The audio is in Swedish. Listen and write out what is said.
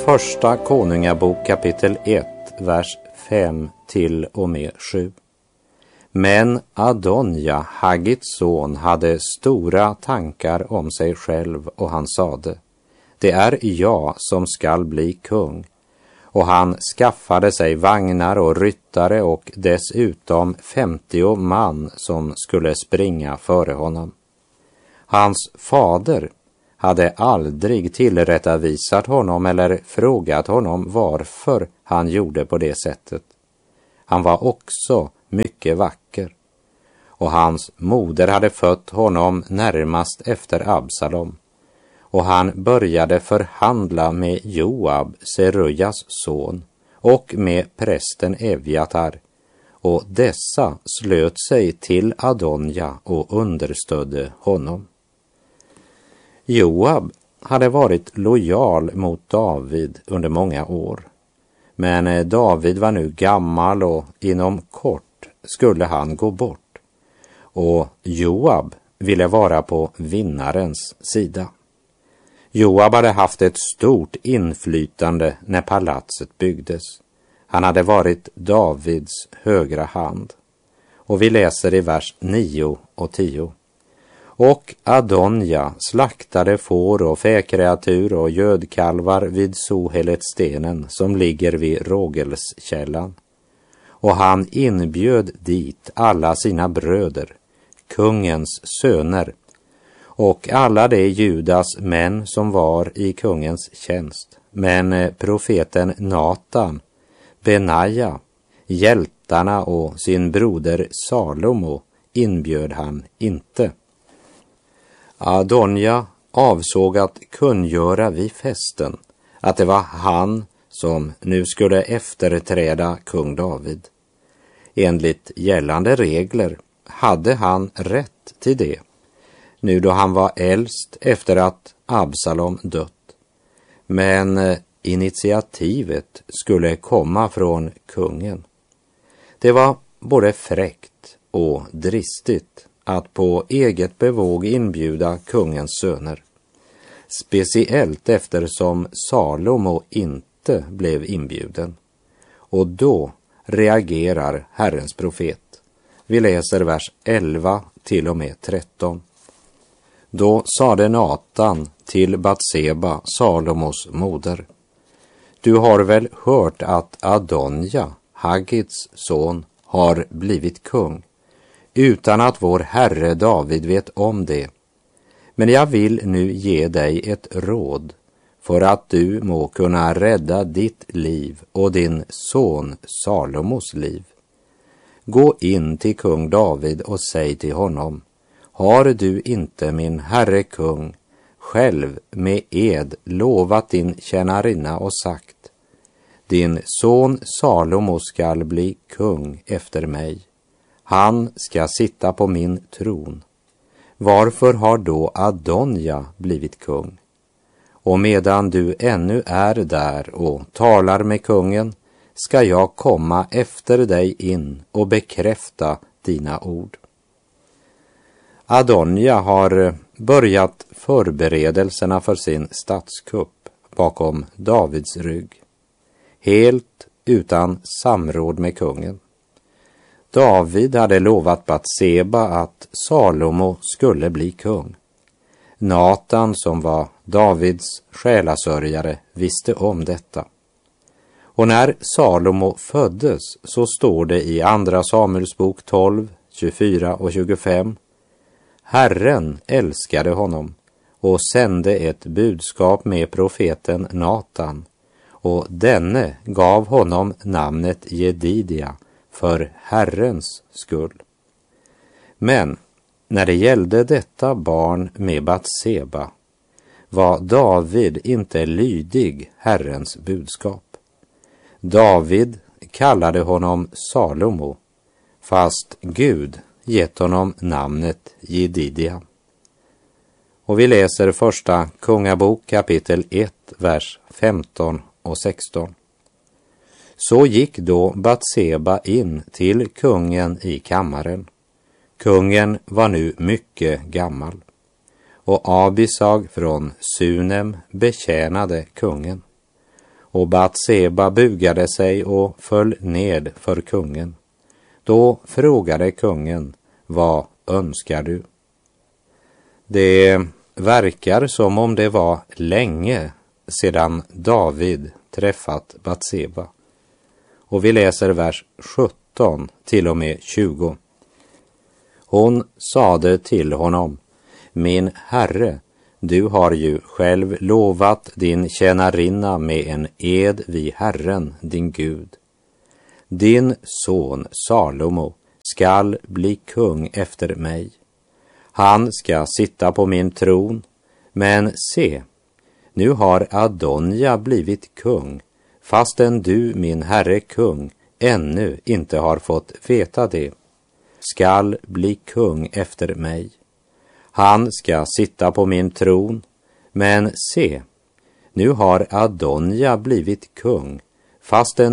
Första Konungabok kapitel 1, vers 5 till och med 7. Men Adonja, Haggits son, hade stora tankar om sig själv och han sade: det är jag som skall bli kung. Och han skaffade sig vagnar och ryttare och dessutom 50 man som skulle springa före honom. Hans fader hade aldrig tillrättavisat honom eller frågat honom varför han gjorde på det sättet. Han var också mycket vacker, och hans moder hade fött honom närmast efter Absalom, och han började förhandla med Joab, Serujas son, och med prästen Evjatar, och dessa slöt sig till Adonja och understödde honom. Joab hade varit lojal mot David under många år, men David var nu gammal och inom kort skulle han gå bort, och Joab ville vara på vinnarens sida. Joab hade haft ett stort inflytande när palatset byggdes. Han hade varit Davids högra hand. Och vi läser i vers 9 och 10. Och Adonja slaktade får och fäkreatur och gödkalvar vid Sohelet-stenen som ligger vid Rågelskällan. Och han inbjöd dit alla sina bröder, kungens söner, och alla de Judas män som var i kungens tjänst. Men profeten Natan, Benaja, hjältarna och sin broder Salomo inbjöd han inte. Adonja avsåg att kungöra vid festen att det var han som nu skulle efterträda kung David. Enligt gällande regler hade han rätt till det, nu då han var äldst efter att Absalom dött. Men initiativet skulle komma från kungen. Det var både fräckt och dristigt att på eget bevåg inbjuda kungens söner, speciellt eftersom Salomo inte blev inbjuden. Och då reagerar Herrens profet. Vi läser vers 11 till och med 13. Då sade Natan till Batseba, Salomos moder: du har väl hört att Adonja, Haggits son, har blivit kung, utan att vår herre David vet om det. Men jag vill nu ge dig ett råd, för att du må kunna rädda ditt liv och din son Salomos liv. Gå in till kung David och säg till honom: har du inte, min herre kung, själv med ed lovat din tjänarinna och sagt: din son Salomo skall bli kung efter mig, han ska sitta på min tron. Varför har då Adonja blivit kung? Och medan du ännu är där och talar med kungen, ska jag komma efter dig in och bekräfta dina ord. Adonja har börjat förberedelserna för sin statskupp bakom Davids rygg, helt utan samråd med kungen. David hade lovat Batseba att Salomo skulle bli kung. Natan, som var Davids själasörjare, visste om detta. Och när Salomo föddes så står det i andra Samuelsbok 12, 24 och 25: Herren älskade honom och sände ett budskap med profeten Natan, och denne gav honom namnet Jedidia för Herrens skull. Men när det gällde detta barn med Batseba var David inte lydig Herrens budskap. David kallade honom Salomo, fast Gud gett honom namnet Jedidia. Och vi läser första Kungabok kapitel 1, vers 15 och 16. Så gick då Batseba in till kungen i kammaren. Kungen var nu mycket gammal, och Abisag från Sunem betjänade kungen. Och Batseba bugade sig och föll ned för kungen. Då frågade kungen: vad önskar du? Det verkar som om det var länge sedan David träffat Batseba. Och vi läser vers 17 till och med 20. Hon sade till honom: min herre, du har ju själv lovat din tjänarinna med en ed vid Herren, din Gud. Din son Salomo skall bli kung efter mig. Han ska sitta på min tron, men se, nu har Adonja blivit kung, fastän du, min herre kung, ännu inte har fått veta det. Skall bli kung efter mig. Han ska sitta på min tron, men se, nu har Adonja blivit kung, fastän